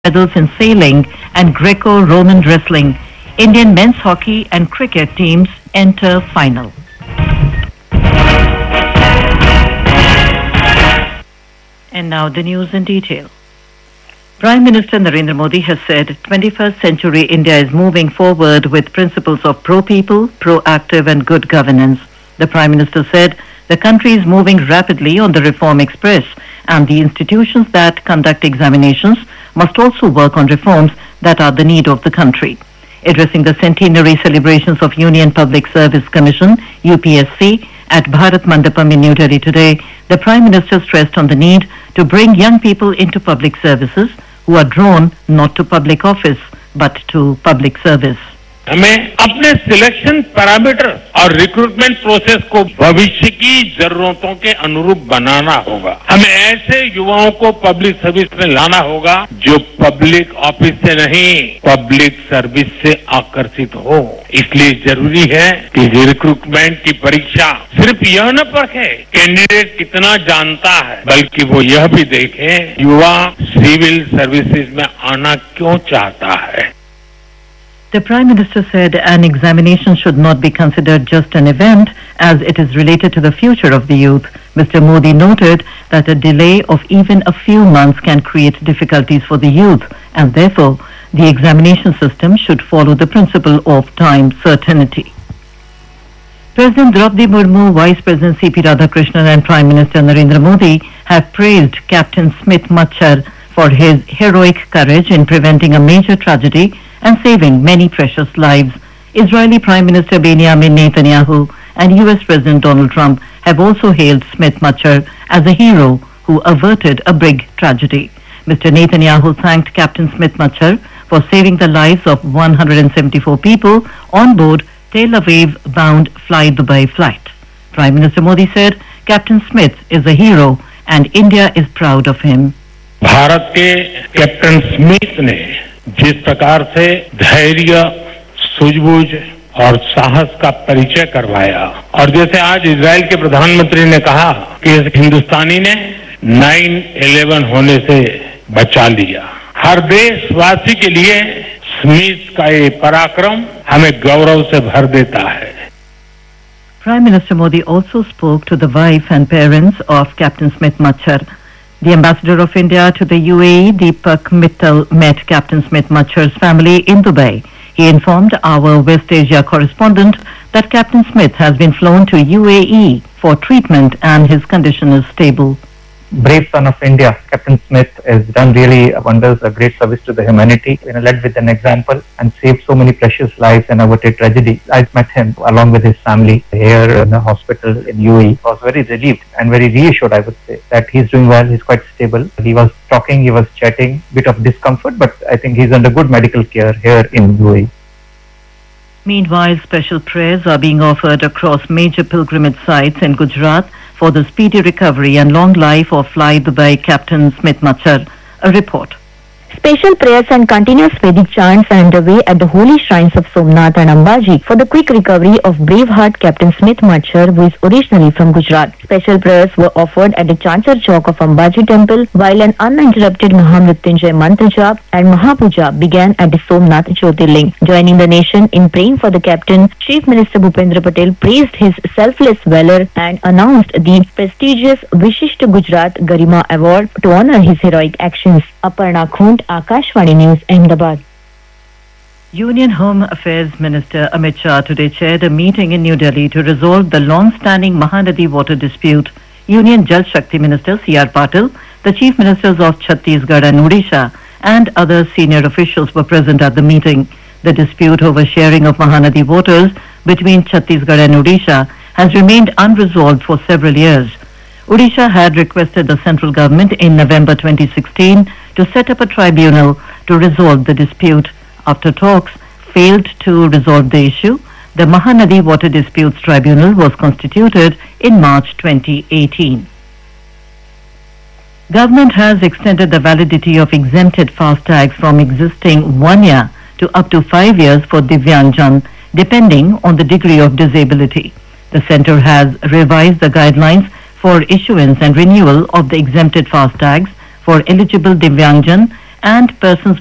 medals in sailing and Greco-Roman wrestling. Indian men's hockey and cricket teams enter final. And now the news in detail. Prime Minister Narendra Modi has said 21st century India is moving forward with principles of pro-people, proactive and good governance. The Prime Minister said the country is moving rapidly on the reform express and the institutions that conduct examinations must also work on reforms that are the need of the country. Addressing the centenary celebrations of Union Public Service Commission, UPSC, at Bharat Mandapam in New Delhi today, the Prime Minister stressed on the need to bring young people into public services who are drawn not to public office but to public service. हमें अपने selection parameter और recruitment process को भविष्य की जरूरतों के अनुरूप बनाना होगा। हमें ऐसे युवाओं को पब्लिक सर्विस में लाना होगा जो पब्लिक ऑफिस से नहीं पब्लिक सर्विस से आकर्षित हो। इसलिए जरूरी है कि रिक्रूटमेंट की परीक्षा सिर्फ यह न परखे कैंडिडेट कितना जानता है, बल्कि वो यह भी देखे युवा सिविल सर्विसेज में आना क्यों चाहता है। The Prime Minister said an examination should not be considered just an event as it is related to the future of the youth. Mr. Modi noted that a delay of even a few months can create difficulties for the youth and therefore the examination system should follow the principle of time certainty. President Draupadi Murmu, Vice President C.P. Radhakrishnan and Prime Minister Narendra Modi have praised Captain Smith Machar for his heroic courage in preventing a major tragedy and saving many precious lives. Israeli Prime Minister Benjamin Netanyahu and US President Donald Trump have also hailed Smith Machar as a hero who averted a big tragedy. Mr. Netanyahu thanked Captain Smith Machar for saving the lives of 174 people on board Tel Aviv-bound Fly Dubai flight. Prime Minister Modi said Captain Smith is a hero and India is proud of him. Bharat के captain Smith ने जिस प्रकार से धैर्य, सूझबूझ और साहस का परिचय करवाया और जैसे आज इजराइल के प्रधानमंत्री ने कहा कि इस हिंदुस्तानी ने 9/11 होने से बचा लिया, हर देशवासी के लिए स्मिथ का ये पराक्रम हमें गौरव से भर देता है. Prime Minister Modi also spoke to the wife and parents of Captain Smith Machar. The ambassador of India to the UAE, Deepak Mittal, met Captain Smith Machar's family in Dubai. He informed our West Asia correspondent that Captain Smith has been flown to UAE for treatment and his condition is stable. Brave son of India, Captain Smith has done really wonders, a great service to the humanity, led with an example and saved so many precious lives and averted tragedy. I met him along with his family here in the hospital in UAE. I was very relieved and very reassured, I would say, that he's doing well, he's quite stable. He was talking, he was chatting, bit of discomfort, but I think he's under good medical care here in UAE. Meanwhile, special prayers are being offered across major pilgrimage sites in Gujarat for the speedy recovery and long life of Fly Dubai Captain Smith Machar. A report. Special prayers and continuous Vedic chants are underway at the holy shrines of Somnath and Ambaji for the quick recovery of braveheart Captain Smith Machar, who is originally from Gujarat. Special prayers were offered at the Chanchar Chowk of Ambaji temple, while an uninterrupted Mahamrityunjay mantra jap and Mahapuja began at the Somnath Jyotirling. Joining the nation in praying for the captain, Chief Minister Bhupendra Patel praised his selfless valor and announced the prestigious Vishisht Gujarat Garima Award to honor his heroic actions. Aparna Khund, Akashvani News, Ahmedabad. Union Home Affairs Minister Amit Shah today chaired a meeting in New Delhi to resolve the long-standing Mahanadi water dispute. Union Jal Shakti Minister C.R. Patil, the Chief Ministers of Chhattisgarh and Odisha, and other senior officials were present at the meeting. The dispute over sharing of Mahanadi waters between Chhattisgarh and Odisha has remained unresolved for several years. Odisha had requested the central government in November 2016 to set up a tribunal to resolve the dispute. After talks failed to resolve the issue, the Mahanadi Water Disputes Tribunal was constituted in March 2018. Government has extended the validity of exempted FASTags from existing 1 year to up to 5 years for Divyangjan, depending on the degree of disability. The centre has revised the guidelines for issuance and renewal of the exempted FASTags for eligible Divyangjan and persons